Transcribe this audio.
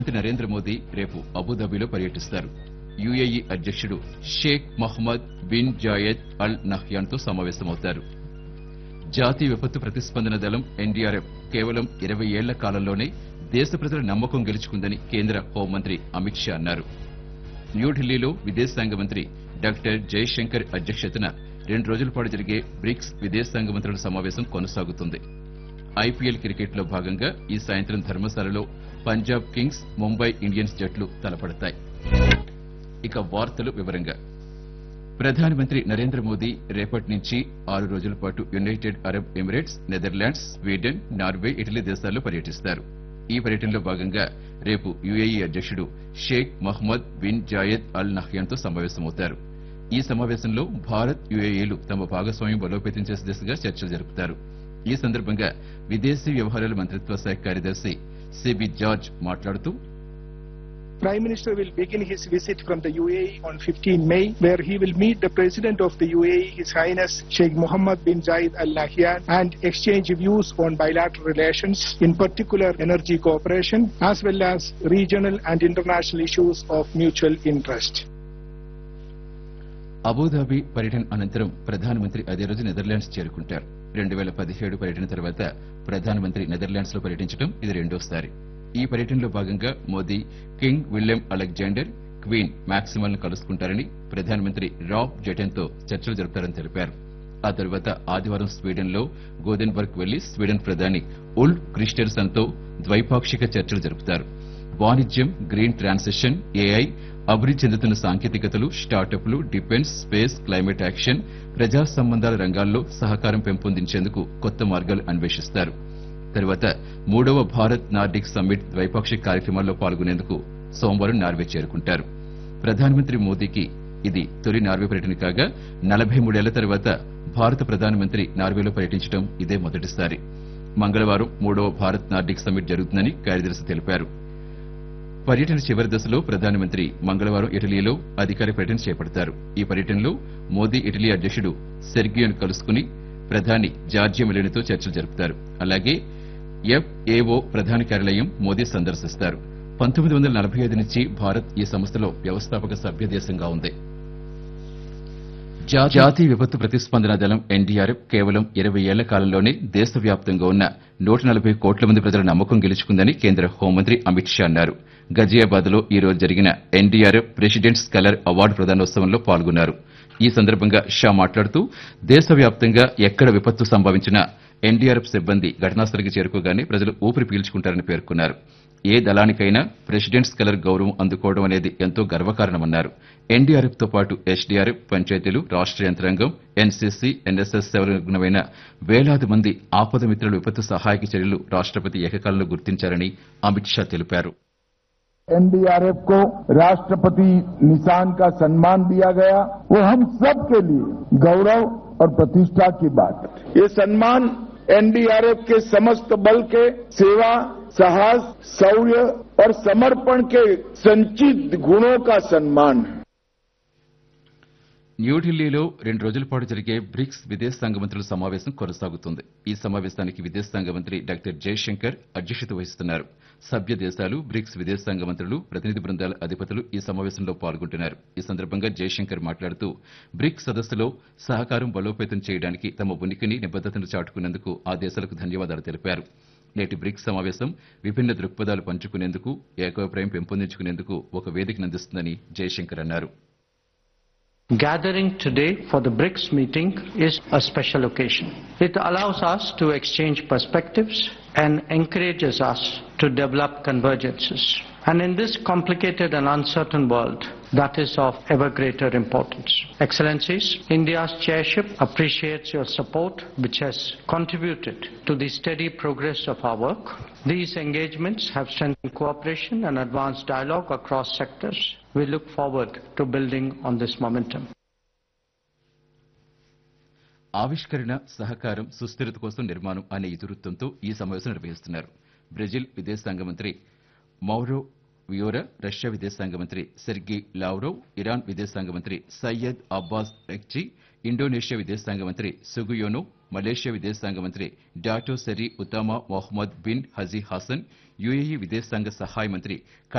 నరేంద్ర మోదీ రేపు అబుదాబిలో పర్యటిస్తారు. యుఏఈ అధ్యక్షుడు షేక్ మహ్మద్ బిన్ జాయెద్ అల్ నహ్యాన్తో సమావేశమవుతారు. జాతీయ విపత్తు ప్రతిస్పందన దళం ఎన్డీఆర్ఎఫ్ కేవలం 20 ఏళ్ల కాలంలోనే దేశ ప్రజల నమ్మకం గెలుచుకుందని కేంద్ర హోంమంత్రి అమిత్ షా అన్నారు. న్యూఢిల్లీలో విదేశాంగ మంత్రి డాక్టర్ జయశంకర్ అధ్యక్షతన 2 రోజుల పాటు జరిగే బ్రిక్స్ విదేశాంగ మంత్రుల సమావేశం కొనసాగుతుంది. ఐపీఎల్ క్రికెట్లో భాగంగా ఈ సాయంత్రం ధర్మశాలలో పంజాబ్ కింగ్స్, ముంబై ఇండియన్స్ జట్లు తలపడతాయి. ఇక వార్తలు వివరంగా ప్రధానమంత్రి నరేంద్ర మోదీ రేపటి నుంచి 6 రోజుల పాటు United Arab Emirates, Netherlands, Sweden, Norway, Italy దేశాల్లో పర్యటిస్తారు. ఈ పర్యటనలో భాగంగా రేపు యుఏఈ అధ్యక్షుడు షేక్ మహ్మద్ బిన్ జాయెద్ అల్ నహ్యాన్తో సమావేశమవుతారు. ఈ సమావేశంలో భారత్, యుఏఈలు తమ భాగస్వామ్యం బలోపేతం చేసే దిశగా చర్చలు జరుపుతారు. ఈ సందర్భంగా విదేశీ వ్యవహారాల మంత్రిత్వ శాఖ కార్యదర్శి సిబి జార్జ్ మాట్లాడుతూ Prime Minister will begin his visit from the UAE on 15 May, where he will meet the President of the UAE, His Highness Sheikh Mohammed bin Zayed Al Nahyan, and exchange views on bilateral relations, in particular energy cooperation, as well as regional and international issues of mutual interest. Abu Dhabi పర్యటన అనంతరం ప్రధానమంత్రి అదే రోజు Netherlands చేరుకుంటారు. 2017 పర్యటన తర్వాత ప్రధానమంత్రి Netherlands లో పర్యటించడం ఇది రెండోసారి. ఈ పర్యటనలో భాగంగా Modi king William Alexander, queen maximal ను కలుసుకుంటారని, ప్రధానమంత్రి రాబ్ జెటెన్తో చర్చలు జరుపుతారని తెలిపారు. ఆ తర్వాత ఆదివారం స్వీడన్ లో గోదెన్బర్గ్ వెళ్లి స్వీడన్ ప్రధాని ఉల్ఫ్ క్రిస్టెర్సన్ తో ద్వైపాక్షిక చర్చలు జరుపుతారు. వాణిజ్యం, గ్రీన్ ట్రాన్సిషన్, ఏఐ, అభివృద్ధి చెందుతున్న సాంకేతికతలు, స్టార్టప్లు, డిఫెన్స్, స్పేస్, క్లైమేట్ యాక్షన్, ప్రజా సంబంధాల రంగాల్లో సహకారం పెంపొందించేందుకు కొత్త మార్గాలు అన్వేషిస్తారు. తర్వాత 3వ భారత్ నార్డిక్ సమ్మిట్ ద్వైపాక్షిక కార్యక్రమాల్లో పాల్గొనేందుకు సోమవారం నార్వే చేరుకుంటారు. ప్రధానమంత్రి మోదీకి ఇది తొలి నార్వే పర్యటన కాగా 43 ఏళ్ల తర్వాత భారత ప్రధానమంత్రి నార్వేలో పర్యటించడం ఇదే మొదటిసారి. మంగళవారం 3వ భారత్ నార్డిక్ సమ్మిట్ జరుగుతుందని కార్యదర్శి తెలిపారు. పర్యటన చివరి దశలో ప్రధానమంత్రి మంగళవారం ఇటలీలో అధికారిక పర్యటన చేపడతారు. ఈ పర్యటనలో మోదీ ఇటలీ అధ్యక్షుడు సెర్గియోను కలుసుకుని ప్రధాని జార్జియా మెలోనీతో చర్చలు జరుపుతారు. అలాగే ఎఫ్ఏఓ ప్రధాన కార్యాలయం మోదీ సందర్శిస్తారు. 1945 నుంచి భారత్ ఈ సంస్థలో వ్యవస్థాపక సభ్య దేశంగా ఉంది. జాతీయ విపత్తు ప్రతిస్పందన దళం ఎన్డీఆర్ఎఫ్ కేవలం 20 ఏళ్ల కాలంలోనే దేశవ్యాప్తంగా ఉన్న 140 కోట్ల మంది ప్రజల నమ్మకం గెలుచుకుందని కేంద్ర హోంమంత్రి అమిత్ షా అన్నారు. గజియాబాద్ లో ఈ రోజు జరిగిన ఎన్డీఆర్ఎఫ్ ప్రెసిడెంట్స్ కలర్ అవార్డు ప్రదానోత్సవంలో పాల్గొన్నారు. ఈ సందర్భంగా షా మాట్లాడుతూ దేశవ్యాప్తంగా ఎక్కడ విపత్తు సంభవించినా ఎన్డీఆర్ఎఫ్ సిబ్బంది ఘటనాస్థలికి చేరుకోగానే ప్రజలు ఊపిరి పీల్చుకుంటారని పేర్కొన్నారు. ఏ దళానికైనా ప్రెసిడెంట్స్ కలర్ గౌరవం అందుకోవడం అనేది ఎంతో గర్వకారణమన్నారు. ఎన్డీఆర్ఎఫ్ తో పాటు ఎస్డీఆర్ఎఫ్, పంచాయతీలు, రాష్ట యంత్రాంగం, ఎన్సీసీ, ఎన్ఎస్ఎస్ సేవలకు నిమగ్నమైన వేలాది మంది ఆపద మిత్రుల విపత్తు సహాయక చర్యలు రాష్టపతి ఏకకాలంలో గుర్తించారని అమిత్ షా తెలిపారు. एनडीआरएफ को राष्ट्रपति निशान का सम्मान दिया गया, वो हम सब के लिए गौरव और प्रतिष्ठा की बात है. ये सम्मान एनडीआरएफ के समस्त बल के सेवा, साहस, शौर्य और समर्पण के संचित गुणों का सम्मान है. న్యూఢిల్లీలో 2 రోజుల పాటు జరిగే బ్రిక్స్ విదేశాంగ మంత్రుల సమావేశం కొనసాగుతుంది. ఈ సమావేశానికి విదేశాంగ మంత్రి డాక్టర్ జయశంకర్ అధ్యక్షత వహిస్తున్నారు. సభ్య దేశాలు, బ్రిక్స్ విదేశాంగ మంత్రులు, ప్రతినిధి బృందాల అధిపతులు ఈ సమావేశంలో పాల్గొంటున్నారు. ఈ సందర్భంగా జయశంకర్ మాట్లాడుతూ బ్రిక్స్ సదస్సులో సహకారం బలోపేతం చేయడానికి తమ ఉనికిని, నిబద్దతను చాటుకున్నందుకు ఆ దేశాలకు ధన్యవాదాలు తెలిపారు. నేటి బ్రిక్స్ సమావేశం విభిన్న దృక్పథాలు పంచుకునేందుకు, ఏకాభిప్రాయం పెంపొందించుకునేందుకు ఒక వేదికను అందిస్తుందని జయశంకర్ అన్నారు. Gathering today for the BRICS meeting is a special occasion. It allows us to exchange perspectives and encourages us to develop convergences. And in this complicated and uncertain world, that is of ever greater importance. Excellencies, India's chairship appreciates your support, which has contributed to the steady progress of our work. These engagements have strengthened cooperation and advanced dialogue across sectors. We look forward to building on this momentum. ఆవిష్కరణ, సహకారం, సుస్థిరత కోసం నిర్మాణం అనే ఇతివృత్తంతో ఈ సమావేశం నిర్వహిస్తున్నారు. Brazil విదేశాంగ మంత్రి మౌరో వియోరా, రష్యా విదేశాంగ మంత్రి సెర్గీ లావ్రోవ్, ఇరాన్ విదేశాంగ మంత్రి సయ్యద్ అబ్బాస్ ఎక్చి, ఇండోనేషియా విదేశాంగ మంత్రి సుగియోనో, మలేషియా విదేశాంగ మంత్రి daughter సెరి ఉతామా Mohammed bin Haji Haasan, UAE విదేశాంగ సహాయ మంత్రి